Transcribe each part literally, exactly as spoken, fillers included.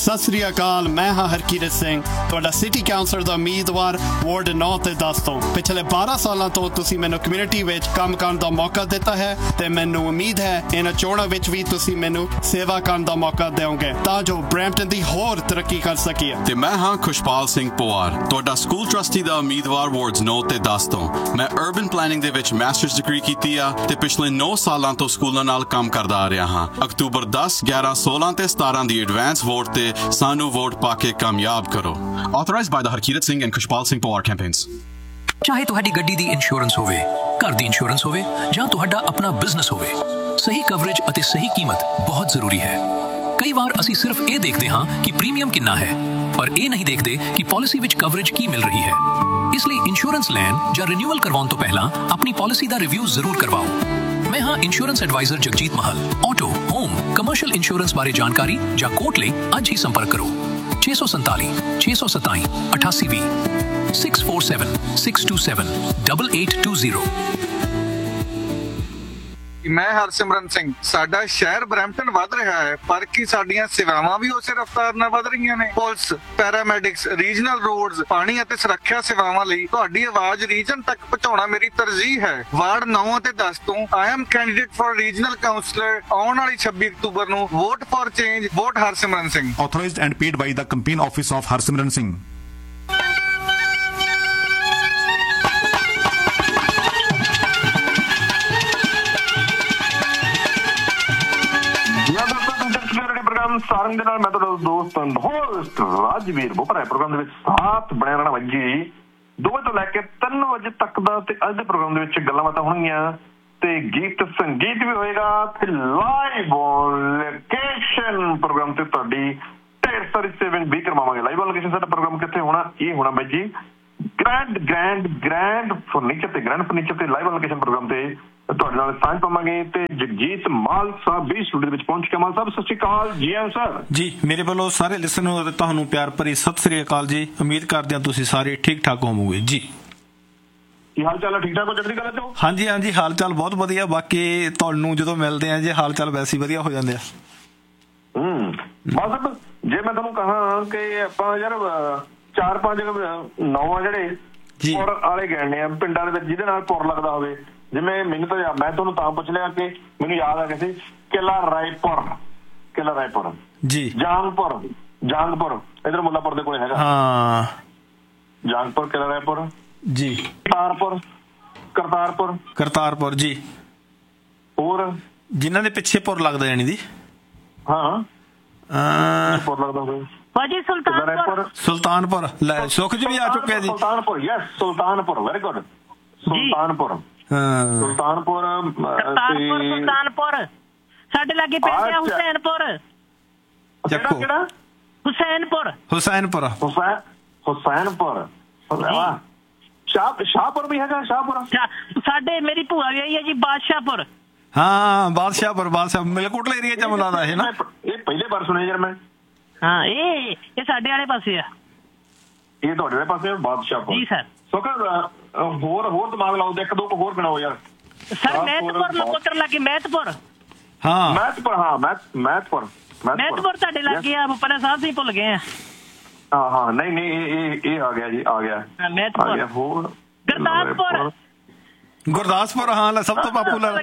सत श्री अकाल, मैं हाँ हरकीरत सिंह, ਤੁਹਾਡਾ ਸਿਟੀ ਕਾਉਂਸਲਰ ਦਾ ਉਮੀਦਵਾਰ ਵਾਰਡ ਨੌ ਤੇ ਦਸ ਤੋਂ। ਪਿਛਲੇ ਬਾਰਾਂ ਸਾਲਾਂ ਤੋਂ ਤੁਸੀਂ ਮੈਨੂੰ ਕਮਿਊਨਿਟੀ ਵਿੱਚ ਕੰਮ ਕਰਨ ਦਾ ਮੌਕਾ ਦਿੱਤਾ ਹੈ ਤੇ ਮੈਨੂੰ ਉਮੀਦ ਹੈ ਇਹਨਾਂ ਚੋਣਾਂ ਵਿੱਚ ਵੀ ਤੁਸੀਂ ਮੈਨੂੰ ਸੇਵਾ ਕਰਨ ਦਾ ਮੌਕਾ ਦਿਓਗੇ ਤਾਂ ਜੋ ਬਰੈਂਪਟਨ ਦੀ ਹੋਰ ਤਰੱਕੀ ਕਰ ਸਕੀਏ। ਤੇ ਮੈਂ ਹਾਂ ਖੁਸ਼ਪਾਲ ਸਿੰਘ ਪਵਾਰ, ਤੁਹਾਡਾ ਸਕੂਲ ਟਰਸਟੀ ਦਾ ਉਮੀਦਵਾਰ ਵਾਰਡਸ ਨੌ ਤੇ ਦਸ ਤੋਂ। ਮੈਂ ਅਰਬਨ ਪਲੈਨਿੰਗ ਦੇ ਵਿੱਚ ਮਾਸਟਰਸ ਡਿਗਰੀ ਕੀਤੀ ਆ ਤੇ ਪਿਛਲੇ ਨੌ ਸਾਲਾਂ ਤੋਂ ਸਕੂਲਾਂ ਨਾਲ ਕੰਮ ਕਰਦਾ ਆ ਰਿਹਾ ਹਾਂ। ਅਕਤੂਬਰ ਦਸ, ਗਿਆਰਾਂ, ਸੋਲਾਂ ਤੇ ਸਤਾਰਾਂ ਦੀ ਐਡਵਾਂਸ ਵੋਟ ਤੇ ਸਾਨੂੰ ਵੋਟ ਪਾ ਕੇ ਕਾਮਯਾਬ ਕਰੋ। Authorized by the Harkirat Singh and Khushpal Singh Pawar campaigns. ਚਾਹੇ ਤੁਹਾਡੀ ਗੱਡੀ ਦੀ ਇੰਸ਼ੋਰੈਂਸ ਹੋਵੇ, ਘਰ ਦੀ ਇੰਸ਼ੋਰੈਂਸ ਹੋਵੇ ਜਾਂ ਤੁਹਾਡਾ ਆਪਣਾ ਬਿਜ਼ਨਸ ਹੋਵੇ, ਸਹੀ ਕਵਰੇਜ ਅਤੇ ਸਹੀ ਕੀਮਤ ਬਹੁਤ ਜ਼ਰੂਰੀ ਹੈ। ਕਈ ਵਾਰ ਅਸੀਂ ਸਿਰਫ ਇਹ ਦੇਖਦੇ ਹਾਂ ਕਿ ਪ੍ਰੀਮੀਅਮ ਕਿੰਨਾ ਹੈ, ਪਰ ਇਹ ਨਹੀਂ ਦੇਖਦੇ ਕਿ ਪਾਲਿਸੀ ਵਿੱਚ ਕਵਰੇਜ ਕੀ ਮਿਲ ਰਹੀ ਹੈ। ਇਸ ਲਈ ਇੰਸ਼ੋਰੈਂਸ ਲੈਣ ਜਾਂ ਰਿਨਿਊਅਲ ਕਰਵਾਉਣ ਤੋਂ ਪਹਿਲਾਂ ਆਪਣੀ ਪਾਲਿਸੀ ਦਾ ਰਿਵਿਊ ਜ਼ਰੂਰ ਕਰਵਾਓ। ਮੈਂ ਹਾਂ ਇੰਸ਼ੋਰੈਂਸ ਐਡਵਾਈਜ਼ਰ ਜਗਜੀਤ ਮਹਲ। ਆਟੋ, ਹੋਮ, ਕਮਰਸ਼ੀਅਲ ਇੰਸ਼ੋਰੈਂਸ ਬਾਰੇ ਜਾਣਕਾਰੀ ਜਾਂ ਕੋਟ ਲਈ ਅੱਜ ਹੀ ਸੰਪਰਕ ਕਰੋ ਛੇ ਸੌ ਸੰਤਾਲੀ ਛੇ ਸੌ ਸਤਾਈ ਅਠਾਸੀ ਵੀਹ six four seven six to seven double eight two zero. ਮੈਂ ਹਰਸਿਮਰਨ ਸਿੰਘ। ਸਾਡਾ ਸ਼ਹਿਰ ਬਰੈਂਪਟਨ ਵੱਧ ਰਿਹਾ ਹੈ, ਪਰ ਕੀ ਸਾਡੀਆਂ ਸੇਵਾਵਾਂ ਵੀ ਉਸੇ ਰਫ਼ਤਾਰ ਨਾਲ ਵੱਧ ਰਹੀਆਂ ਨੇ? ਪੁਲਿਸ, ਪੈਰਾਮੈਡਿਕਸ, ਰੀਜਨਲ ਰੋਡਸ, ਪਾਣੀ ਅਤੇ ਸੁਰੱਖਿਆ ਸੇਵਾਵਾਂ ਲਈ ਤੁਹਾਡੀ ਆਵਾਜ਼ ਰੀਜਨ ਤੱਕ ਪਹੁੰਚਾਉਣਾ ਮੇਰੀ ਤਰਜੀਹ ਹੈ। ਵਾਰਡ ਨੌ ਅਤੇ ਦਸ ਤੋਂ I am candidate for regional councillor. ਆਉਣ ਵਾਲੀ ਛੱਬੀ ਅਕਤੂਬਰ ਨੂੰ vote for change, vote Harsimran Singh. Authorized and paid by the campaign office of Harsimran Singh. ਸਾਰਿਆਂ ਦੇ ਨਾਲ ਮੈਂ ਤੁਹਾਡਾ ਦੋਸਤ ਹੋਸਟ ਰਾਜਵੀਰ ਬੋਪਰਾ। ਪ੍ਰੋਗਰਾਮ ਦੇ ਵਿੱਚ ਸਾਥ ਬਣਿਆ ਰਹਿਣਾ ਵਜੀ ਦੋ ਵਜੇ ਤੋਂ ਲੈ ਕੇ ਤਿੰਨ ਵਜੇ ਤੱਕ ਦਾ। ਤੇ ਅੱਜ ਦੇ ਪ੍ਰੋਗਰਾਮ ਦੇ ਵਿੱਚ ਗੱਲਾਂ ਬਾਤਾਂ ਹੋਣਗੀਆਂ ਤੇ ਗੀਤ ਸੰਗੀਤ ਵੀ ਹੋਏਗਾ ਤੇ ਲਾਈਵ ਔਨ ਲੋਕੇਸ਼ਨ ਪ੍ਰੋਗਰਾਮ ਤੇ ਤੁਹਾਡੀ ਢੇਰ ਸਾਰੀ ਸੇਵਿੰਗ ਵੀ ਕਰਵਾਵਾਂਗੇ। ਲਾਈਵ ਔਨ ਲੋਕੇਸ਼ਨ ਸਾਡਾ ਪ੍ਰੋਗਰਾਮ ਕਿੱਥੇ ਹੋਣਾ? ਇਹ ਹੋਣਾ ਬਾਈ ਜੀ ਗ੍ਰੈਂਡ ਗ੍ਰੈਂਡ ਗ੍ਰੈਂਡ ਫਰਨੀਚਰ ਤੇ ਗ੍ਰੈਂਡ ਫਰਨੀਚਰ ਤੇ ਲਾਈਵ ਔਨ ਲੋਕੇਸ਼ਨ ਪ੍ਰੋਗਰਾਮ ਤੇ ਤੁਹਾਡੇ ਨਾਲ ਸਾਂਝ ਪਾਵਾਂਗੇ। ਤੇ ਜਗਜੀਤ ਮਾਲ ਸਾਹਿਬ ਵੀ ਸਟੂਡੀਓ ਵਿੱਚ ਪਹੁੰਚ ਕੇ। ਮਾਲ ਸਾਹਿਬ ਸਤਿ ਸ਼੍ਰੀ ਅਕਾਲ ਜੀ। ਆਇਆਂ ਸਰ ਜੀ, ਮੇਰੇ ਵੱਲੋਂ ਸਾਰੇ ਲਿਸਨਰ ਨੂੰ ਤੁਹਾਨੂੰ ਪਿਆਰ ਭਰੀ ਸਤਿ ਸ਼੍ਰੀ ਅਕਾਲ ਜੀ। ਉਮੀਦ ਕਰਦੇ ਹਾਂ ਤੁਸੀਂ ਸਾਰੇ ਠੀਕ ਠਾਕ ਹੋਵੋਗੇ ਜੀ। ਕੀ ਹਾਲ ਚਾਲ ਹੈ? ਠੀਕ ਠਾਕ ਹੋ? ਚੜ੍ਹਦੀ ਕਲਾ ਚੋਂ? ਹਾਂਜੀ ਹਾਂਜੀ, ਹਾਲ ਚਾਲ ਬਹੁਤ ਵਧੀਆ। ਬਾਕੀ ਤੁਹਾਨੂੰ ਜਦੋਂ ਮਿਲਦੇ ਆ ਜੀ ਹਾਲ ਚਾਲ ਵੈਸੇ ਹੀ ਵਧੀਆ ਹੋ ਜਾਂਦੇ ਆ। ਹੂੰ ਮਾਲ ਸਾਹਿਬ, ਜੇ ਮੈਂ ਤੁਹਾਨੂੰ ਕਹਾਂ ਕਿ ਆਪਾਂ ਯਾਰ ਚਾਰ ਪੰਜ ਨੌ ਆ ਜਿਹੜੇ ਪੁਰ ਵਾਲੇ ਗਹਿਣੇ ਆ ਪਿੰਡਾਂ ਦੇ ਵਿੱਚ ਜਿਹਦੇ ਨਾਲ ਪੁਰ ਲੱਗਦਾ ਹੋਵੇ, ਜਿਵੇਂ ਮੈਨੂੰ ਤਾਂ ਮੈਂ ਤੁਹਾਨੂੰ ਤਾਂ ਪੁੱਛ ਲਿਆ ਕਿ ਮੈਨੂੰ ਯਾਦ ਆ ਗਿਆ ਸੀ ਕਿਲਾ ਰਾਏਪੁਰ, ਕਿਲਾ ਰਾਏਪੁਰ ਜੀ, ਜਾਂਗਪੁਰ, ਜਾਂਗਪੁਰ ਇਧਰ ਮੁੱਲਾਪੁਰ ਦੇ ਕੋਲ ਹੈਗਾ। ਹਾਂ, ਜਾਂਗਪੁਰ, ਕਿਲਾ ਰਾਏਪੁਰ ਜੀ, ਕਰਤਾਰਪੁਰ, ਕਰਤਾਰਪੁਰ ਕਰਤਾਰਪੁਰ ਜੀ। ਹੋਰ ਜਿਨ੍ਹਾਂ ਦੇ ਪਿੱਛੇ ਪੁਰ ਲੱਗਦਾ ਜਾਨੀ ਦੀ। ਹਾਂ ਪੁਰ ਲੱਗਦਾ ਹੋਵੇ ਭਾਜੀ ਸੁਲਤਾਨਪੁਰ। ਸੁਲਤਾਨਪੁਰ ਲੈ ਸੁਖ ਜੀ ਵੀ ਆ ਚੁੱਕਿਆ ਜੀ। Sultanpur, yes Sultanpur, very good. Sultanpur, Sultanpur, Kartarpur, Sultanpur. ਸਾਡੇ ਲਾਗੇ ਪੈਂਦਾ ਹੁਸੈਨਪੁਰ। ਕਿਹੜਾ ਕਿਹੜਾ? ਹੁਸੈਨਪੁਰ, ਹੁਸੈਨਪੁਰ, ਹੁਸੈਨਪੁਰ। ਸ਼ਾਹ ਸ਼ਾਹਪੁਰ ਵੀ ਹੈਗਾ। ਸ਼ਾਹਪੁਰ ਸਾਡੇ ਮੇਰੀ ਭੂਆ ਗਈ ਹੈ ਜੀ ਬਾਦਸ਼ਾਹਪੁਰ। ਹਾਂ ਬਾਦਸ਼ਾਹਪੁਰ, ਬਾਦਸ਼ਾਹ ਮਲਕੋਟਲਾ ਏਰੀਆ ਚ ਮਿਲਦਾ ਇਹ ਨਾ। ਇਹ ਪਹਿਲੇ ਵਾਰ ਸੁਣਿਆ ਯਾਰ ਮੈਂ। ਹਾਂ ਇਹ ਇਹ ਸਾਡੇ ਵਾਲੇ ਪਾਸੇ ਆ। ਇਹ ਤੁਹਾਡੇ ਵਾਲੇ ਪਾਸੇ ਬਾਦਸ਼ਾਹਪੁਰ ਜੀ ਸਰ। ਹੋਰ ਹੋਰ ਦਿਮਾਗ ਲਾਓ, ਇੱਕ ਦੋ ਹੋਰ ਬਣਾਓ ਯਾਰ। ਸਰ ਮਹਿਤਪੁਰ ਨਕੋਦਰ ਲਾਗੇ ਮਹਿਤਪੁਰ। ਹਾਂ ਮਹਿਤਪੁਰ, ਹਾਂ ਮਹਿਤਪੁਰ, ਮਹਿਤਪੁਰ ਤੁਹਾਡੇ ਲਾਗੇ ਆ। ਪਹਿਲਾਂ ਸਾਹਿਬ ਸੀ ਭੁੱਲ ਗਏ ਆ। ਹਾਂ ਹਾਂ ਨਹੀਂ ਨਹੀਂ ਇਹ ਇਹ ਆ ਗਿਆ ਜੀ, ਆ ਗਿਆ ਮਹਿਤਪੁਰ। ਹੋਰ ਗੁਰਦਾਸਪੁਰ, ਗੁਰਦਾਸਪੁਰ ਹਾਂ ਲੈ ਸਭ ਤੋਂ ਪਾਪੂਲਰ।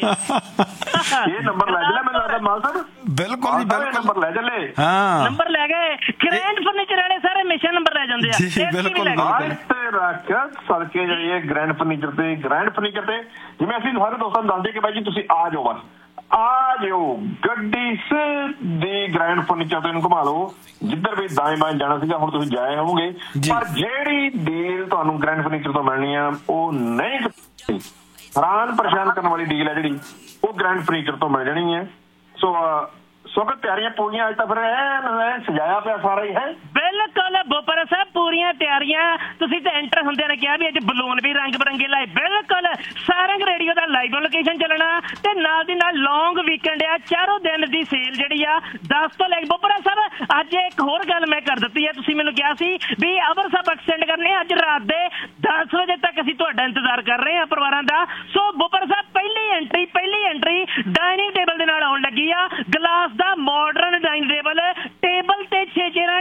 ਇਹ ਨੰਬਰ ਲੈ ਚੱਲੇ ਮੈਨੂੰ ਲੱਗਦਾ ਮਾਲ ਸਾਹਿਬ। ਬਿਲਕੁਲ ਜੀ ਬਿਲਕੁਲ ਨੰਬਰ ਲੈ ਚੱਲੇ। ਹਾਂ ਨੰਬਰ ਲੈ ਗਏ। ਗ੍ਰੈਂਡ ਫਰਨੀਚਰ ਵਾਲੇ ਸਾਰੇ ਹਮੇਸ਼ਾ ਨੰਬਰ ਲੈ ਜਾਂਦੇ ਆ ਜੀ। ਬਿਲਕੁਲ ਰੱਖ ਸੜਕੇ ਜਾਈਏ ਗ੍ਰੈਂਡ ਫਰਨੀਚਰ ਤੇ। ਗ੍ਰੈਂਡ ਫਰਨੀਚਰ ਤੇ ਜਿਵੇਂ ਅਸੀਂ ਸਾਰੇ ਦੋਸਤਾਂ ਨੂੰ ਦੱਸਦੇ ਕਿ ਬਾਈ ਜੀ ਤੁਸੀਂ ਆ ਜਾਓ, ਬਸ ਆ ਜਾਓ ਗੱਡੀ ਸਿੱਧੀ ਗ੍ਰੈਂਡ ਫਰਨੀਚਰ ਤੇ ਇਹਨੂੰ ਘੁਮਾ ਲਓ। ਜਿੱਧਰ ਵੀ ਦਾएं ਬਾएं ਜਾਣਾ ਸੀਗਾ ਹੁਣ ਤੁਸੀਂ ਜਾਏ ਹੋਵੋਗੇ, ਪਰ ਜਿਹੜੀ ਡੀਲ ਤੁਹਾਨੂੰ ਗ੍ਰੈਂਡ ਫਰਨੀਚਰ ਤੋਂ ਮਿਲਣੀ ਆ ਉਹ ਨਹੀਂ। ਹੈਰਾਨ ਪਰੇਸ਼ਾਨ ਕਰਨ ਵਾਲੀ ਡੀਲ ਹੈ ਜਿਹੜੀ ਉਹ ਗ੍ਰੈਂਡ ਫਰਨੀਚਰ ਤੋਂ ਮਿਲ ਜਾਣੀ ਹੈ। ਸੋ ਸੁਖ ਤਿਆਰੀਆਂ ਪੂਰੀਆਂ ਅੱਜ ਤਾਂ ਫਿਰ ਐਨ ਸਜਾਇਆ ਪਿਆ ਸਾਰਾ ਹੀ ਹੈ। ਬਿਲਕੁਲ ਬੋਪਰਾ ਸਾਹਿਬ, ਪੂਰੀਆਂ ਤਿਆਰੀਆਂ। ਤੁਸੀਂ ਤਾਂ ਐਂਟਰ ਹੁੰਦਿਆਂ ਨੇ ਕਿਹਾ ਵੀ ਅੱਜ ਬਲੂਨ ਵੀ ਰੰਗ ਬਰੰਗੇ ਲਾਏ। ਬਿਲਕੁਲ ਸਾਰੰਗ ਰੇਡੀਓ ਦਾ ਲਾਈਵ ਲੋਕੇਸ਼ਨ ਚੱਲਣਾ ਤੇ ਨਾਲ ਦੀ ਨਾਲ ਲੌਂਗ ਵੀਕਐਂਡ ਆ। ਚਾਰੋਂ ਦਿਨ ਦੀ ਸੇਲ ਜਿਹੜੀ ਆ ਦਸ ਤੋਂ ਲੈ ਕੇ। ਬੋਪਰਾ ਸਾਹਿਬ ਅੱਜ ਇੱਕ ਹੋਰ ਗੱਲ ਮੈਂ ਕਰ ਦਿੱਤੀ ਹੈ। ਤੁਸੀਂ ਮੈਨੂੰ ਕਿਹਾ ਸੀ ਵੀ ਅਵਰ ਸਾਹਿਬ ਐਕਸਟੈਂਡ ਕਰਨੇ। ਅੱਜ ਰਾਤ ਦੇ ਦਸ ਵਜੇ ਤੱਕ ਅਸੀਂ ਤੁਹਾਡਾ ਇੰਤਜ਼ਾਰ ਕਰ ਰਹੇ ਹਾਂ ਪਰਿਵਾਰਾਂ ਦਾ। ਸੋ ਬੋਪਰਾ ਸਾਹਿਬ ਪਹਿਲੀ ਐਂਟਰੀ ਪਹਿਲੀ ਐਂਟਰੀ ਡਾਈਨਿੰਗ ਟੇਬਲ ਦੇ ਨਾਲ ਆਉਣ ਲੱਗੀ ਆ। ਗਲਾਸ ਦਾ ਮਾਡਰਨ ਡਾਈਨਿੰਗ ਟੇਬਲ ਟੇਬਲ ਤੇ ਛੇ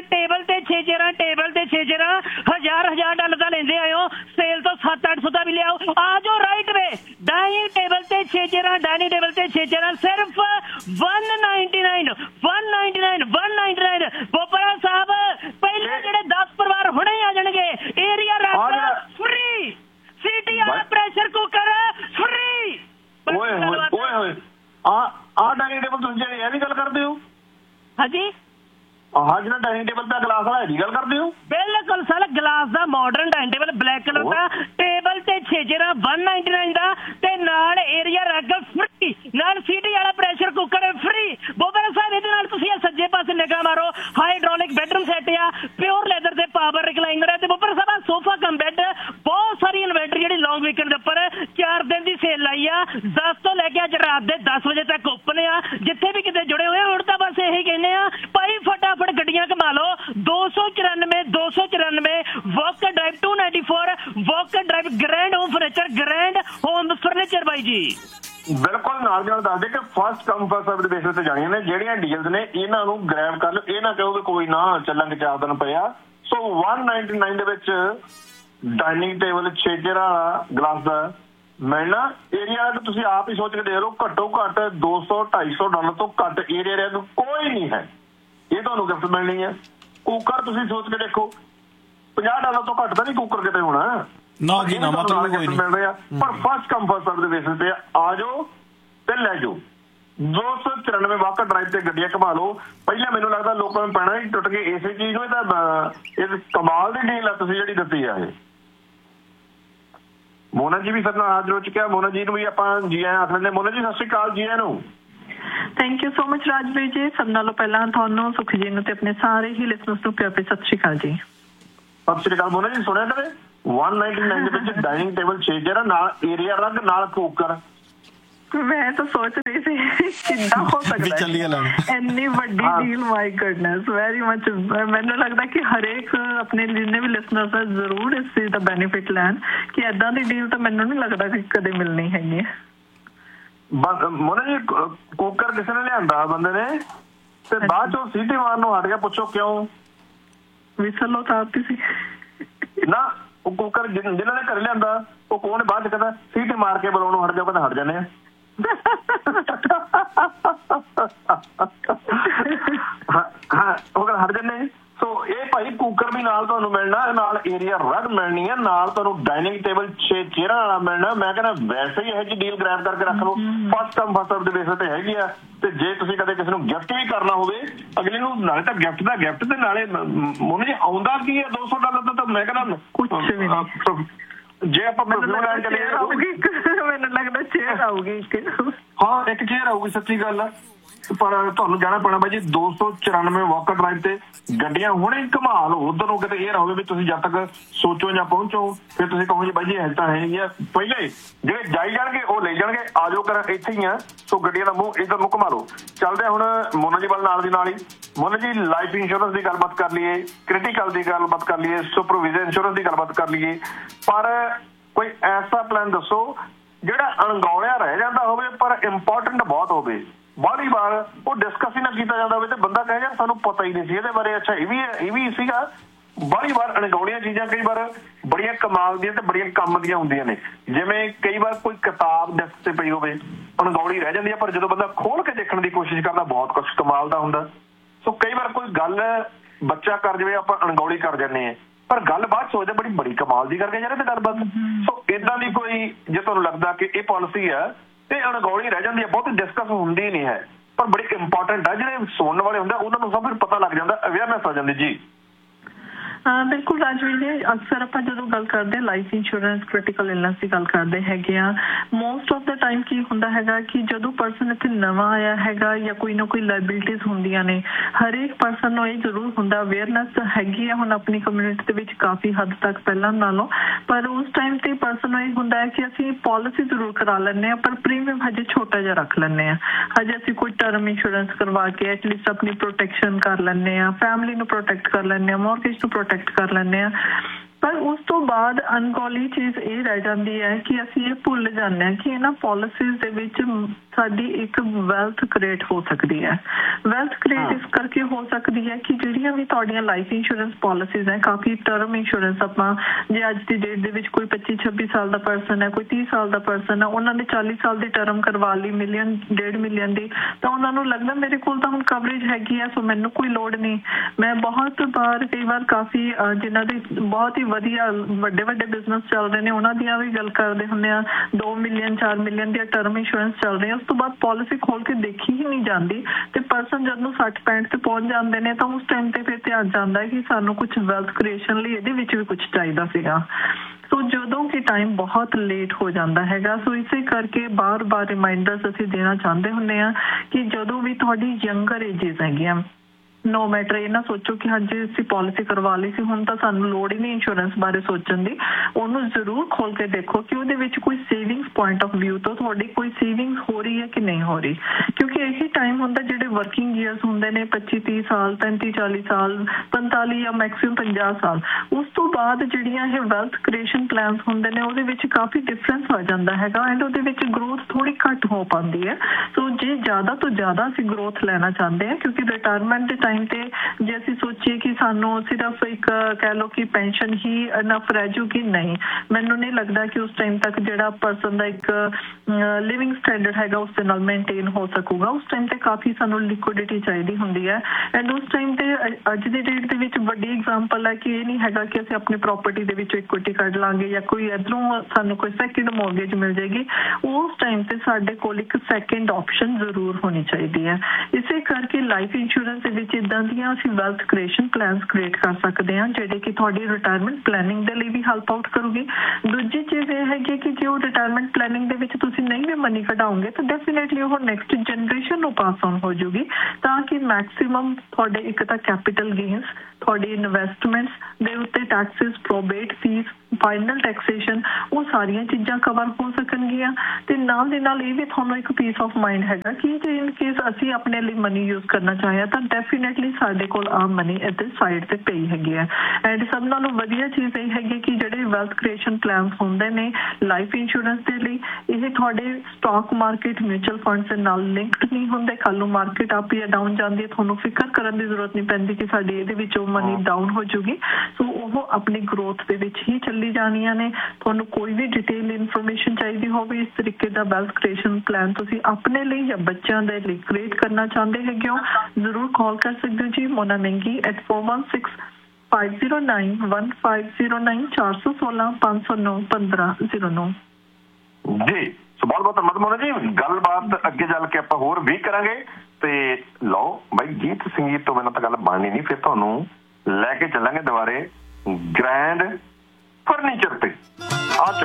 ਟੇਬਲ ਤੇ ਛੇ ਚੇਅਰਾਂ ਟੇਬਲ ਤੇ ਛੇ ਚੇਅਰਾਂ ਹਜ਼ਾਰ ਹਜ਼ਾਰ ਡਾਲਰ ਦਾ ਲੈਂਦੇ ਆਇਓ ਸੇਲ ਤੋਂ ਸੱਤ ਅੱਠ ਸੌ ਦਾ ਵੀ ਲਿਆਓ ਆ ਜਾਓ ਰਾਈਟ ਵੇ ਡਾਈਨਿੰਗ ਟੇਬਲ ਤੇ ਛੇ ਚੇਅਰਾਂ ਡਾਈਨਿੰਗ ਟੇਬਲ ਤੇ ਛੇ ਚੇਅਰਾਂ ਸਿਰਫ one ninety-nine one ninety-nine one ninety-nine Bopara ਸਾਹਿਬ ਪਹਿਲੇ ਜਿਹੜੇ ਦਸ ਪਰਿਵਾਰ ਹੁਣੇ ਆ ਜਾਣਗੇ ਏਰੀਆ ਰੱਖ ਫ੍ਰੀ ਸੀਟੀ ਵਾਲਾ ਪ੍ਰੈਸ਼ਰ ਕੁੱਕਰ ਫ੍ਰੀ ਓਏ ਹੋਏ ਓਏ ਹੋਏ ਆ ਆ ਡਾਈਨਿੰਗ ਟੇਬਲ ਤੁਸੀਂ ਜਿਹੜੀ ਇਹ ਵੀ ਗੱਲ ਕਰਦੇ ਹੋ ਹਾਂਜੀ ਆਹ ਜਿਹੜਾ ਡਾਈਨਿੰਗ ਟੇਬਲ ਦਾ ਗਲਾਸ ਵਾਲਾ ਇਹਦੀ ਗੱਲ ਕਰਦੇ ਹੋ ਬਿਲਕੁਲ ਸਾਲਾ ਗਲਾਸ ਦਾ modern dining table black colour ਦਾ ਟੇਬਲ ਤੇ ਛੇ ਚੇਅਰਾਂ one ninety-nine ਦਾ ਤੇ ਨਾਲ ਏਰੀਆ ਰੱਖ ਫ੍ਰੀ ਨਾਲ ਸੀਟੀ ਵਾਲਾ ਪ੍ਰੈਸ਼ਰ ਕੁੱਕਰ ਫ੍ਰੀ ਬੋਬਰ ਸਾਹਿਬ ਇਹਦੇ ਨਾਲ ਤੁਸੀਂ ਸੱਜੇ ਪਾਸੇ ਨਿਗਾਹ ਮਾਰੋ ਹਾਈਡ੍ਰੋਲਿਕ ਬੈਡਰੂਮ ਸੈੱਟ ਆ ਪਿਓਰ ਲੈਦਰ ਦੇ ਪਾਵਰ ਰਿਕਲਾਈਨਰ ਹੈ ਤੇ ਬੋਬਰ ਸਾਹਿਬ ਸੋਫਾ ਕਮ ਬੈੱਡ ਬਹੁਤ ਸਾਰੀ ਇਨਵੈਂਟਰੀ ਜਿਹੜੀ ਲੌਂਗ ਵੀਕਐਂਡ ਦੇ ਉੱਪਰ ਚਾਰ ਦਿਨ ਦੀ ਸੇਲ ਲਾਈ ਆ ਦਸ ਤੋਂ ਲੈ ਕੇ ਅੱਜ ਰਾਤ ਦੇ ਦਸ ਵਜੇ ਤੱਕ ਓਪਨ ਆ ਜਿੱਥੇ ਵੀ ਕਿਤੇ ਜੁੜੇ ਹੋਏ ਹੁਣ ਤਾਂ ਬਸ ਇਹੀ ਕਹਿੰਦੇ ਆ ਭਾਈ ਫਟਾਫਟ ਗੱਡੀਆਂ ਘੁਮਾ ਲਓ ਦੋ ਸੌ ਚੁਰਾਨਵੇਂ ਦੋ ਸੌ ਚੁਰਾਨਵੇਂ ਵਾਕ ਡਰਾਈਵ two ninety-four ਵਾਕ drive grand home furniture grand home furniture ਬਾਈ ਜੀ ਬਿਲਕੁਲ ਨਾਲ ਨਾਲ ਦੱਸਦੇ ਕਿ ਫਸਟ ਕਮ ਫਸਟ ਸਰਵ ਦੇ ਬੇਸਿਸ ਤੇ ਜਾਣੀਆਂ ਨੇ ਜਿਹੜੀਆਂ ਡੀਲਸ ਨੇ ਇਹਨਾਂ ਨੂੰ ਗ੍ਰੈਬ ਕਰ ਲਓ ਇਹ ਨਾ ਕਹੋ ਕਿ ਕੋਈ ਨਾ ਚੱਲਾਂਗੇ ਚਾਰ ਦਿਨ ਪਿਆ ਸੋ one ninety-nine ਦੇ ਵਿੱਚ ਡਾਈਨਿੰਗ ਟੇਬਲ ਛੇ ਚੇਅਰਾਂ ਵਾਲਾ ਗਲਾਸ ਦਾ ਮਿਲਣਾ ਏਰੀਆ ਦਾ ਤੁਸੀਂ ਆਪ ਹੀ ਸੋਚ ਕੇ ਦੇਖ ਲਓ ਘੱਟੋ ਘੱਟ ਦੋ ਸੌ ਢਾਈ ਸੌ ਡਾਲਰ ਤੋਂ ਘੱਟ ਏਰੀਆ ਨੂੰ ਕੋਈ ਨਹੀਂ ਹੈ ਇਹ ਤੁਹਾਨੂੰ ਗਿਫਟ ਮਿਲਣੀ ਹੈ ਕੁੱਕਰ ਤੁਸੀਂ ਸੋਚ ਕੇ ਦੇਖੋ ਪੰਜਾਹ ਡਾਲਰ ਤੋਂ ਘੱਟ ਤਾਂ ਨਹੀਂ ਕੁੱਕਰ ਕਿਤੇ ਹੋਣਾ ਨਾ ਜੀ ਨਾ ਮਤਲਬ ਕੋਈ ਨਹੀਂ ਮਿਲ ਰਿਹਾ ਪਰ ਫਸਟ ਕਮ ਫਸਟ ਸਰਵ ਦੇ ਬੇਸਿਸ ਤੇ ਆ ਜਾਓ ਤੇ ਲੈ ਜਾਓ ਦੋ ਸੌ ਚੁਰਾਨਵੇਂ ਵਾਕਰ ਡਰਾਈਵ ਤੇ ਗੱਡੀਆਂ ਘੁਮਾ ਲਓ ਪਹਿਲਾਂ ਮੈਨੂੰ ਲੱਗਦਾ ਲੋਕਾਂ ਨੂੰ ਪੈਣਾ ਹੀ ਟੁੱਟ ਕੇ ਇਸੇ ਚੀਜ਼ ਨੂੰ ਤਾਂ ਇਹ ਕਮਾਲ ਦੀ ਡੀਲ ਆ ਤੁਸੀਂ ਜਿਹੜੀ ਦਿੱਤੀ ਆ ਇਹ ਮੋਨਾ ਜੀ ਵੀ ਸਾਡੇ ਨਾਲ ਹਾਜ਼ਰ ਹੋ ਚੁੱਕਿਆ ਮੋਨਾ ਜੀ ਨੂੰ ਵੀ ਆਪਾਂ ਜੀ ਆਇਆਂ ਆਖ ਲੈਂਦੇ ਮੋਨਾ ਜੀ ਸਤਿ ਸ਼੍ਰੀ ਅਕਾਲ ਜੀ ਆਇਆਂ ਨੂੰ thank you so much Rajveer ਜੀ ਸਭ ਨਾਲੋਂ ਪਹਿਲਾਂ ਤੁਹਾਨੂੰ ਸੁਖ ਜੀ ਨੂੰ ਤੇ ਆਪਣੇ ਸਾਰੇ ਹੀ ਲਿਸਨਰਸ ਨੂੰ ਪਿਆਰ ਭਰੀ ਸਤਿ ਸ਼੍ਰੀ ਅਕਾਲ ਜੀ ਸਤਿ ਸ਼੍ਰੀ ਅਕਾਲ ਮੋਨਾ ਜੀ ਸੁਣਿਆ ਕਦੇ one ninety-nine ਦੇ ਵਿੱਚ ਡਾਈਨਿੰਗ ਟੇਬਲ ਛੇ ਚੇਅਰਾਂ ਨਾਲ ਏਰੀਆ ਰੰਗ ਨਾਲ ਕੁੱਕਰ ਮੈਂ ਤਾਂ ਸੋਚ ਰਹੀ ਸੀ ਕਿੰਨਾ ਹੋ ਸਕਦਾ ਇੰਨੀ ਵੱਡੀ ਡੀਲ ਮਾਈ ਗੁੱਡਨੈਸ ਵੈਰੀ ਮਚ ਮੈਨੂੰ ਲੱਗਦਾ ਕਿ ਹਰੇਕ ਆਪਣੇ ਜਿੰਨੇ ਵੀ ਲਿਸਨਰਸ ਹੈ ਜ਼ਰੂਰ ਇਸ ਚੀਜ਼ ਦਾ ਬੈਨੀਫਿਟ ਲੈਣ ਕਿ ਏਦਾਂ ਦੀ ਡੀਲ ਤਾਂ ਮੈਨੂੰ ਨਹੀਂ ਲੱਗਦਾ ਕਿ ਕਦੇ ਮਿਲਣੀ ਹੈਗੀ ਹੈ ਮੋਨਾ ਜੀ ਕੁੱਕਰ ਕਿਸੇ ਨੇ ਲਿਆਂਦਾ ਬੰਦੇ ਨੇ ਤੇ ਬਾਅਦ ਚੋਂ ਸੀਟੀ ਮਾਰਨ ਨੂੰ ਹਟ ਗਿਆ ਪੁੱਛੋ ਕਿਉਂ ਵਿਸਲ ਲੋ ਤਾਂ ਸੀ ਨਾ ਉਹ ਕੁੱਕਰ ਜਿਹਨਾਂ ਨੇ ਘਰੇ ਲਿਆਂਦਾ ਉਹ ਕੋਣ ਬਾਅਦ ਚ ਕਹਿੰਦਾ ਸੀਟੀ ਮਾਰ ਕੇ ਬੁਲਾਉਣੋਂ ਹਟ ਜਾ ਪਤਾ ਹਟ ਜਾਂਦੇ ਆ ਹਾਂ ਉਹ ਗੱਲ ਹਟ ਜਾਂਦੇ ਸੋ ਇਹ ਭਾਈ ਕੁੱਕਰ ਵੀ ਨਾਲ ਤੁਹਾਨੂੰ ਮਿਲਣਾ ਨਾਲ ਏਰੀਆ ਰਗ ਮਿਲਣੀ ਹੈ ਨਾਲ ਤੁਹਾਨੂੰ ਡਾਈਨਿੰਗ ਟੇਬਲ ਛੇ ਚੇਅਰਾਂ ਵਾਲਾ ਮਿਲਣਾ ਮੈਂ ਕਹਿੰਦਾ ਵੈਸੇ ਹੀ ਇਹੋ ਜਿਹੀ ਡੀਲ ਗ੍ਰੈਬ ਕਰਕੇ ਰੱਖ ਲਓ ਫਸਟ ਕਮ ਫਸਟ ਸਰਵ ਦੇ ਬੇਸਿਸ ਤੇ ਹੈਗੀ ਆ ਤੇ ਜੇ ਤੁਸੀਂ ਕਦੇ ਕਿਸੇ ਨੂੰ ਗਿਫਟ ਵੀ ਕਰਨਾ ਹੋਵੇ ਅਗਲੇ ਨੂੰ ਨਾਲੇ ਤਾਂ ਗਿਫਟ ਦਾ ਗਿਫਟ ਤੇ ਨਾਲੇ ਮੋਨੇ ਜੀ ਆਉਂਦਾ ਕੀ ਹੈ ਦੋ ਸੌ ਡਾਲਰ ਦਾ ਤਾਂ ਮੈਂ ਕਹਿੰਦਾ ਕੁਛ ਵੀ ਨਹੀਂ ਜੇ ਆਪਾਂ ਮੈਨੂੰ ਲੱਗਦਾ ਚੇਅਰ ਆਊਗੀ ਹਾਂ ਇੱਕ ਚੇਅਰ ਆਊਗੀ ਸੱਚੀ ਗੱਲ ਆ ਪਰ ਤੁਹਾਨੂੰ ਜਾਣਾ ਪੈਣਾ ਬਾਈ ਜੀ ਦੋ ਸੌ ਚੁਰਾਨਵੇਂ ਵਾਕਰ ਡਰਾਈਵ ਤੇ ਗੱਡੀਆਂ ਹੁਣੇ ਘੁਮਾ ਲਓ ਉਧਰ ਨੂੰ ਕਿਤੇ ਇਹ ਨਾ ਹੋਵੇ ਵੀ ਤੁਸੀਂ ਜਦ ਤੱਕ ਸੋਚੋ ਜਾਂ ਪਹੁੰਚੋ ਫਿਰ ਤੁਸੀਂ ਕਹੋ ਜੀ ਬਾਈ ਜੀ ਤਾਂ ਹੈ ਹੀ ਆ ਪਹਿਲੇ ਜਿਹੜੇ ਜਾਈ ਜਾਣਗੇ ਉਹ ਲੈ ਜਾਣਗੇ ਆ ਜਾਓ ਕਰ ਇੱਥੇ ਹੀ ਆ ਸੋ ਗੱਡੀਆਂ ਦਾ ਮੂੰਹ ਇੱਧਰ ਨੂੰ ਘੁਮਾ ਲਓ ਚੱਲਦੇ ਹੁਣ ਮੋਨਾ ਜੀ ਵੱਲ ਨਾਲ ਦੀ ਨਾਲ ਹੀ ਮੋਨਾ ਜੀ ਲਾਈਫ ਇੰਸ਼ੋਰੈਂਸ ਦੀ ਗੱਲਬਾਤ ਕਰ ਲਈਏ ਕ੍ਰਿਟੀਕਲ ਦੀ ਗੱਲਬਾਤ ਕਰ ਲਈਏ ਸੁਪਰਵਾਈਜ਼ਰ ਇੰਸ਼ੋਰੈਂਸ ਦੀ ਗੱਲਬਾਤ ਕਰ ਲਈਏ ਪਰ ਕੋਈ ਐਸਾ ਪਲਾਨ ਦੱਸੋ ਜਿਹੜਾ ਅਣਗੌਲਿਆ ਰਹਿ ਜਾਂਦਾ ਹੋਵੇ ਪਰ ਇੰਪੋਰਟੈਂਟ ਬਹੁਤ ਹੋਵੇ ਬਾਹਲੀ ਵਾਰ ਉਹ ਡਿਸਕਸ ਹੀ ਨਾ ਕੀਤਾ ਜਾਂਦਾ ਹੋਵੇ ਤੇ ਬੰਦਾ ਕਹੇ ਯਾਰ ਸਾਨੂੰ ਪਤਾ ਹੀ ਨਹੀਂ ਸੀ ਇਹਦੇ ਬਾਰੇ ਅੱਛਾ ਇਹ ਵੀ ਇਹ ਵੀ ਸੀਗਾ ਬਾਹਲੀ ਵਾਰ ਅਣਗੌਲੀਆਂ ਚੀਜ਼ਾਂ ਕਈ ਵਾਰ ਬੜੀਆਂ ਕਮਾਲ ਦੀਆਂ ਤੇ ਬੜੀਆਂ ਕੰਮ ਦੀਆਂ ਹੁੰਦੀਆਂ ਨੇ ਜਿਵੇਂ ਕਈ ਵਾਰ ਕੋਈ ਕਿਤਾਬ ਡੈਸਕ ਤੇ ਪਈ ਹੋਵੇ ਅਣਗੌਲੀ ਰਹਿ ਜਾਂਦੀ ਹੈ ਪਰ ਜਦੋਂ ਬੰਦਾ ਖੋਲ ਕੇ ਦੇਖਣ ਦੀ ਕੋਸ਼ਿਸ਼ ਕਰਦਾ ਬਹੁਤ ਕੁਛ ਕਮਾਲ ਦਾ ਹੁੰਦਾ ਸੋ ਕਈ ਵਾਰ ਕੋਈ ਗੱਲ ਬੱਚਾ ਕਰ ਜਾਵੇ ਆਪਾਂ ਅਣਗੌਲੀ ਕਰ ਜਾਂਦੇ ਹਾਂ ਪਰ ਗੱਲ ਬਾਅਦ ਸੋਚਦੇ ਬੜੀ ਬੜੀ ਕਮਾਲ ਦੀ ਕਰਕੇ ਯਾਰ ਤੇ ਗੱਲਬਾਤ ਸੋ ਏਦਾਂ ਦੀ ਕੋਈ ਜੇ ਤੁਹਾਨੂੰ ਲੱਗਦਾ ਕਿ ਇਹ ਪਾਲਿਸੀ ਆ ਤੇ ਅਣਗੌਲੀ ਰਹਿ ਜਾਂਦੀ ਹੈ ਬਹੁਤ ਡਿਸਕਸ ਹੁੰਦੀ ਨਹੀਂ ਹੈ ਪਰ ਬੜੀ ਇੰਪੋਰਟੈਂਟ ਹੈ ਜਿਹੜੇ ਸੁਣਨ ਵਾਲੇ ਹੁੰਦੇ ਉਹਨਾਂ ਨੂੰ ਸਭ ਫਿਰ ਪਤਾ ਲੱਗ ਜਾਂਦਾ ਅਵੇਅਰਨੈਸ ਆ ਜਾਂਦੀ ਜੀ ਬਿਲਕੁਲ ਰਾਜਵੀਰ ਜੀ ਅਕਸਰ ਆਪਾਂ ਜਦੋਂ ਗੱਲ ਕਰਦੇ ਹਾਂ ਲਾਈਫ ਇੰਸ਼ੋਰੈਂਸ ਕ੍ਰਿਟੀਕਲ ਇਲਨੈਸ ਦੀ ਗੱਲ ਕਰਦੇ ਹੈਗੇ ਆ ਮੋਸਟ ਆਫ ਦਾ ਟਾਈਮ ਕੀ ਹੁੰਦਾ ਹੈਗਾ ਕਿ ਜਦੋਂ ਪਰਸਨ ਇੱਥੇ ਨਵਾਂ ਆਇਆ ਹੈਗਾ ਜਾਂ ਕੋਈ ਨਾ ਕੋਈ ਲਾਇਬਿਲਿਟੀਜ਼ ਹੁੰਦੀਆਂ ਨੇ ਹਰੇਕ ਪਰਸਨ ਨੂੰ ਇਹ ਜ਼ਰੂਰ ਹੁੰਦਾ ਅਵੇਅਰਨੈਸ ਹੈਗੀ ਆ ਹੁਣ ਆਪਣੀ ਕਮਿਊਨਿਟੀ ਦੇ ਵਿੱਚ ਕਾਫੀ ਹੱਦ ਤੱਕ ਪਹਿਲਾਂ ਨਾਲੋਂ ਪਰ ਉਸ ਟਾਈਮ ਤੇ ਪਰਸਨ ਨੂੰ ਇਹ ਹੁੰਦਾ ਹੈ ਕਿ ਅਸੀਂ ਪਾਲਿਸੀ ਜ਼ਰੂਰ ਕਰਾ ਲੈਂਦੇ ਹਾਂ ਪਰ ਪ੍ਰੀਮੀਅਮ ਹਜੇ ਛੋਟਾ ਜਿਹਾ ਰੱਖ ਲੈਂਦੇ ਹਾਂ ਹਜੇ ਅਸੀਂ ਕੋਈ ਟਰਮ ਇੰਸ਼ੋਰੈਂਸ ਕਰਵਾ ਕੇ ਐਟਲੀਸਟ ਆਪਣੀ ਪ੍ਰੋਟੈਕਸ਼ਨ ਕਰ ਲੈਂਦੇ ਹਾਂ ਫੈਮਿਲੀ ਨੂੰ ਪ੍ਰੋਟੈਕਟ ਕਰ ਲੈਂਦੇ ਹਾਂ ਮੌਰਗੇਜ ਨੂੰ ਪ੍ਰੋਟੈਕਟ ਕਰ ਲੈਂਦੇ ਆ ਪਰ ਉਸ ਤੋਂ ਬਾਅਦ ਅਨਗੋਲੀ ਚੀਜ਼ ਇਹ ਰਹਿ ਜਾਂਦੀ ਹੈ ਕਿ ਅਸੀਂ ਇਹ ਭੁੱਲ ਜਾਂਦੇ ਹਾਂ ਕਿ ਇਹਨਾਂ ਪਾਲਿਸੀਜ਼ ਦੇ ਵਿੱਚ ਸਾਡੀ ਇੱਕ ਵੈਲਥ ਕ੍ਰੀਏਟ ਹੋ ਸਕਦੀ ਹੈ। ਵੈਲਥ ਕ੍ਰੀਏਟ ਇਸ ਕਰਕੇ ਹੋ ਸਕਦੀ ਹੈ ਕਿ ਜਿਹੜੀਆਂ ਵੀ ਤੁਹਾਡੀਆਂ ਲਾਈਫ ਇੰਸ਼ੋਰੈਂਸ ਪਾਲਿਸੀਜ਼ ਹੈ, ਕਾਫੀ ਟਰਮ ਇੰਸ਼ੋਰੈਂਸ ਆਪਾਂ ਜੇ ਅੱਜ ਦੀ ਡੇਟ ਦੇ ਵਿੱਚ ਕੋਈ ਪੱਚੀ ਛੱਬੀ ਸਾਲ ਦਾ ਪਰਸਨ ਹੈ, ਕੋਈ ਤੀਹ ਸਾਲ ਦਾ ਪਰਸਨ ਹੈ, ਉਹਨਾਂ ਨੇ ਚਾਲੀ ਸਾਲ ਦੀ ਟਰਮ ਕਰਵਾ ਲਈ ਮਿਲੀਅਨ ਡੇਢ ਮਿਲੀਅਨ ਦੀ, ਤਾਂ ਉਹਨਾਂ ਨੂੰ ਲੱਗਦਾ ਮੇਰੇ ਕੋਲ ਤਾਂ ਹੁਣ ਕਵਰੇਜ ਹੈਗੀ ਹੈ, ਸੋ ਮੈਨੂੰ ਕੋਈ ਲੋੜ ਨਹੀਂ। ਮੈਂ ਬਹੁਤ ਵਾਰ ਕਈ ਵਾਰ ਕਾਫੀ ਜਿਨ੍ਹਾਂ ਦੇ ਬਹੁਤ ਹੀ ਵਧੀਆ ਵੱਡੇ ਵੱਡੇ ਬਿਜ਼ਨਸ ਚੱਲ ਰਹੇ ਨੇ ਉਹਨਾਂ ਦੀਆਂ ਵੀ ਗੱਲ ਕਰਦੇ ਹੁੰਦੇ ਆ, ਦੋ ਮਿਲੀਅਨ ਚਾਰ ਮਿਲੀਅਨ ਦੀਆਂ ਟਰਮ ਇੰਸ਼ੋਰੈਂਸ ਚੱਲ ਰਹੀਆਂ, ਉਸ ਤੋਂ ਬਾਅਦ ਪਾਲਿਸੀ ਖੋਲ ਕੇ ਦੇਖੀ ਹੀ ਨਹੀਂ ਜਾਂਦੀ ਤੇ ਪਰਸਨ ਜਦ ਨੂੰ ਸੱਠ ਪੈਂਹਠ ਤੇ ਪਹੁੰਚ ਜਾਂਦੇ ਨੇ ਤਾਂ ਉਸ ਟਾਈਮ ਤੇ ਫਿਰ ਧਿਆਨ ਜਾਂਦਾ ਹੈ ਕਿ ਸਾਨੂੰ ਕੁਝ ਵੈਲਥ ਕ੍ਰੀਏਸ਼ਨ ਲਈ ਇਹਦੇ ਵਿੱਚ ਵੀ ਕੁਝ ਚਾਹੀਦਾ ਸੀਗਾ। ਸੋ ਜਦੋਂ ਕਿ ਟਾਈਮ ਬਹੁਤ ਲੇਟ ਹੋ ਜਾਂਦਾ ਹੈਗਾ, ਸੋ ਇਸੇ ਕਰਕੇ ਬਾਰ-ਬਾਰ ਰਿਮਾਈਂਡਰਸ ਅਸੀਂ ਦੇਣਾ ਚਾਹੁੰਦੇ ਹੁੰਦੇ ਆ ਕਿ ਜਦੋਂ ਵੀ ਤੁਹਾਡੀ ਯੰਗਰ ਏਜਿਸ ਹੈਗੀਆਂ, ਨੋ ਮੈਟਰ ਇਹ ਨਾ ਸੋਚੋ ਕਿ ਹਾਂਜੀ ਅਸੀਂ ਪਾਲਿਸੀ ਕਰਵਾ ਲਈ ਸੀ ਹੁਣ ਤਾਂ ਸਾਨੂੰ ਲੋੜ ਹੀ ਨਹੀਂ ਇੰਸ਼ੋਰੈਂਸ ਬਾਰੇ ਸੋਚਣ ਦੀ, ਉਹਨੂੰ ਜ਼ਰੂਰ ਖੋਲ ਕੇ ਦੇਖੋ ਕਿ ਉਹਦੇ ਵਿੱਚ ਕੋਈ ਸੇਵਿੰਗਸ ਪੁਆਇੰਟ ਆਫ ਵਿਊ ਤੋਂ ਤੁਹਾਡੀ ਕੋਈ ਸੇਵਿੰਗਸ ਹੋ ਰਹੀ ਹੈ ਕਿ ਨਹੀਂ ਹੋ ਰਹੀ, ਕਿਉਂਕਿ ਇਹੀ ਟਾਈਮ ਹੁੰਦਾ ਜਿਹੜੇ ਵਰਕਿੰਗ ਈਅਰਸ ਹੁੰਦੇ ਨੇ ਪੱਚੀ ਤੀਹ ਸਾਲ, ਪੈਂਤੀ ਚਾਲੀ ਸਾਲ, ਪੰਤਾਲੀ ਜਾਂ ਮੈਕਸਿਮਮ ਪੰਜਾਹ ਸਾਲ, ਉਸ ਤੋਂ ਬਾਅਦ ਜਿਹੜੀਆਂ ਇਹ ਵੈਲਥ ਕ੍ਰੀਏਸ਼ਨ ਪਲਾਨਸ ਹੁੰਦੇ ਨੇ ਉਹਦੇ ਵਿੱਚ ਕਾਫੀ ਡਿਫਰੈਂਸ ਆ ਜਾਂਦਾ ਹੈਗਾ ਐਂਡ ਉਹਦੇ ਵਿੱਚ ਗਰੋਥ ਥੋੜੀ ਘੱਟ ਹੋ ਪਾਉਂਦੀ ਹੈ। ਸੋ ਜੇ ਜ਼ਿਆਦਾ ਤੋਂ ਜ਼ਿਆਦਾ ਅਸੀਂ ਗਰੋਥ ਲੈਣਾ ਚਾਹੁੰਦੇ ਹਾਂ, ਕਿਉਂਕਿ ਰਿਟਾਇਰਮੈਂਟ ਦੇ ਟਾਈਮ ਤੇ ਜੇ ਅਸੀਂ ਸੋਚੀਏ ਕਿ ਸਾਨੂੰ ਸਿਰਫ ਇੱਕ ਕਹਿ ਲਓ ਕਿ ਪੈਨਸ਼ਨ ਹੀ ਇਨਫ ਰਹਿ ਜੂਗੀ, ਨਹੀਂ, ਮੈਨੂੰ ਨਹੀਂ ਲੱਗਦਾ ਕਿ ਉਸ ਟਾਈਮ ਤੱਕ ਜਿਹੜਾ ਪਰਸਨ ਦਾ ਇੱਕ ਲਿਵਿੰਗ ਸਟੈਂਡਰਡ ਹੈਗਾ ਉਸ ਦੇ ਨਾਲ ਮੇਨਟੇਨ ਹੋ ਸਕੂਗਾ। ਉਸ ਟਾਈਮ ਤੇ ਕਾਫੀ ਸਾਨੂੰ ਲਿਕੁਇਡਿਟੀ ਚਾਹੀਦੀ ਹੁੰਦੀ ਹੈ ਐਂਡ ਉਸ ਟਾਈਮ ਤੇ ਅੱਜ ਦੀ ਡੇਟ ਦੇ ਵਿੱਚ ਵੱਡੀ ਐਗਜ਼ਾਮਪਲ ਹੈ ਕਿ ਇਹ ਨਹੀਂ ਹੈਗਾ ਕਿ ਅਸੀਂ ਆਪਣੀ ਪ੍ਰਾਪਰਟੀ ਦੇ ਵਿੱਚੋਂ ਇਕੁਇਟੀ ਕੱਢ ਲਾਂਗੇ ਜਾਂ ਕੋਈ ਇੱਧਰੋਂ ਸਾਨੂੰ ਕੋਈ ਸੈਕਿੰਡ ਮੌਰਗੇਜ ਮਿਲ ਜਾਏਗੀ। ਉਸ ਟਾਈਮ ਤੇ ਸਾਡੇ ਕੋਲ ਇੱਕ ਸੈਕਿੰਡ ਆਪਸ਼ਨ ਜ਼ਰੂਰ ਹੋਣੀ ਚਾਹੀਦੀ ਹੈ। ਇਸੇ ਕਰਕੇ ਲਾਈਫ ਇੰਸ਼ੋਰੈਂਸ ਦੇ ਵਿੱਚ ਇਦਾਂ ਦੀਆਂ ਅਸੀਂ ਵੈਲਥ ਕ੍ਰੀਏਸ਼ਨ ਪਲਾਨਸ ਕ੍ਰੀਏਟ ਕਰ ਸਕਦੇ ਹਾਂ ਜਿਹੜੇ ਕਿ ਤੁਹਾਡੀ ਰਿਟਾਇਰਮੈਂਟ ਪਲੈਨਿੰਗ ਦੇ ਲਈ ਵੀ ਹੈਲਪ ਆਊਟ ਕਰੂਗੀ। ਦੂਜੀ ਚੀਜ਼ ਇਹ ਹੈਗੀ ਕਿ ਜੇ ਉਹ ਰਿਟਾਇਰਮੈਂਟ ਪਲੈਨਿੰਗ ਦੇ ਵਿੱਚ ਤੁਸੀਂ ਨਹੀਂ ਵੀ ਮਨੀ ਕਢਾਓਗੇ ਤਾਂ ਡੈਫੀਨੇਟਲੀ ਉਹ ਨੈਕਸਟ ਜਨਰੇਸ਼ਨ ਨੂੰ ਪਾਸ ਆਨ ਹੋ ਜੂਗੀ ਤਾਂ ਕਿ ਮੈਕਸਿਮਮ ਤੁਹਾਡੇ ਇੱਕ ਤਾਂ ਕੈਪੀਟਲ ਗੇਨਸ, ਤੁਹਾਡੀ ਇਨਵੈਸਟਮੈਂਟਸ ਦੇ ਉੱਤੇ ਟੈਕਸਿਸ, ਪ੍ਰੋਬੇਟ ਫੀਸ, ਫਾਈਨਲ ਟੈਕਸੇਸ਼ਨ, ਉਹ ਸਾਰੀਆਂ ਚੀਜ਼ਾਂ ਕਵਰ ਹੋ ਸਕਣਗੀਆਂ ਤੇ ਨਾਲ ਦੇ ਨਾਲ ਇਹ ਵੀ ਤੁਹਾਨੂੰ ਇੱਕ ਪੀਸ ਆਫ ਮਾਈਂਡ ਹੈਗਾ ਕਿ ਜੇ ਇਨ ਕੇਸ ਅਸੀਂ ਆਪਣੇ ਲਈ ਮਨੀ ਯੂਜ਼ ਕਰਨਾ ਚਾਹਿਆ ਤਾਂ ਡੈਫੀਨੇਟਲੀ ਸਾਡੇ ਕੋਲ ਆ ਮਨੀ ਇੱਥੇ ਸਾਈਡ ਤੇ ਪਈ ਹੈਗੀ ਹੈ। ਐਂਡ ਸਭ ਨਾਲੋਂ ਵਧੀਆ ਚੀਜ਼ ਇਹ ਹੈਗੀ ਕਿ ਜਿਹੜੇ ਵੈਲਥ ਕ੍ਰੀਏਸ਼ਨ ਪਲਾਨਸ ਹੁੰਦੇ ਨੇ ਲਾਈਫ ਇੰਸ਼ੋਰੈਂਸ ਦੇ ਲਈ, ਇਹ ਤੁਹਾਡੇ ਸਟਾਕ ਮਾਰਕੀਟ, ਮਿਊਚੁਅਲ ਫੰਡਸ ਦੇ ਨਾਲ ਲਿੰਕਡ ਨਹੀਂ ਹੁੰਦੇ। ਕੱਲ ਨੂੰ ਮਾਰਕੀਟ ਅਪ ਜਾਂ ਡਾਊਨ ਜਾਂਦੀ ਹੈ, ਤੁਹਾਨੂੰ ਫਿਕਰ ਕਰਨ ਦੀ ਜ਼ਰੂਰਤ ਨਹੀਂ ਪੈਂਦੀ ਕਿ ਸਾਡੀ ਇਹਦੇ ਵਿੱਚੋਂ ਮਨੀ ਡਾਊਨ ਹੋ ਜੂਗੀ। ਸੋ ਉਹ ਆਪਣੀ ਗਰੋਥ ਦੇ ਵਿੱਚ ਹੀ ਚੱਲੀ ਜਾਣੀਆਂ ਨੇ। ਤੁਹਾਨੂੰ ਕੋਈ ਵੀ ਡਿਟੇਲ ਇਨਫੋਰਮੇਸ਼ਨ ਚਾਹੀਦੀ ਹੋਵੇ ਇਸ ਤਰੀਕੇ ਦਾ ਵੈਲਥ ਕ੍ਰੀਏਸ਼ਨ ਪਲਾਨ ਤੁਸੀਂ ਆਪਣੇ ਲਈ ਜਾਂ ਬੱਚਿਆਂ ਦੇ ਲਈ ਕ੍ਰੀਏਟ ਕਰਨਾ ਚਾਹੁੰਦੇ ਹੈਗੇ ਹੋ, ਜ਼ਰੂਰ ਕਾਲ ਕਰ ਸਕਦੇ ਹੋ ਜੀ ਮੋਨਾ ਮਹਿੰਗੀ at four one six five zero nine one five zero nine ਚਾਰ ਸੌ ਸੋਲਾਂ ਪੰਜ ਸੌ ਨੌ ਪੰਦਰਾਂ ਜ਼ੀਰੋ ਨੌ ਜੀ। ਸੋ ਬਹੁਤ ਬਹੁਤ ਧੰਨਵਾਦ ਮੋਨਾ ਜੀ, ਗੱਲਬਾਤ ਅੱਗੇ ਚੱਲ ਕੇ ਆਪਾਂ ਹੋਰ ਵੀ ਕਰਾਂਗੇ ਤੇ ਲਓ ਬਾਈ ਗੀਤ ਸੰਗੀਤ ਤੋਂ ਬਿਨਾਂ ਤਾਂ ਗੱਲ ਬਣਨੀ ਨਹੀਂ, ਫਿਰ ਤੁਹਾਨੂੰ ਲੈ ਕੇ ਚੱਲਾਂਗੇ ਦੁਬਾਰੇ ਗ੍ਰੈਂਡ